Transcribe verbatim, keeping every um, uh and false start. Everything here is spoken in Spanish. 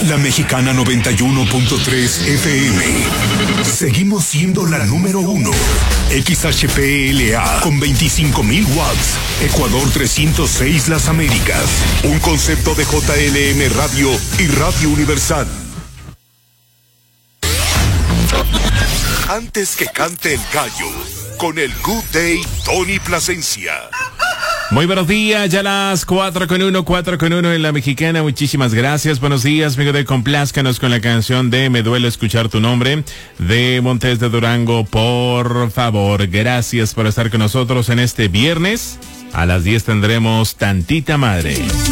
La Mexicana noventa y uno punto tres F M. Seguimos siendo la número uno. X H P L A con veinticinco mil watts. Ecuador trescientos seis Las Américas. Un concepto de J L M Radio y Radio Universal. Antes que cante el gallo, con el Good Day Tony Plasencia. Muy buenos días, ya las cuatro con uno, cuatro con uno en La Mexicana. Muchísimas gracias. Buenos días, amigo de Complázcanos con la canción de Me Duele Escuchar Tu Nombre de Montes de Durango. Por favor, gracias por estar con nosotros en este viernes. A las diez tendremos Tantita Madre.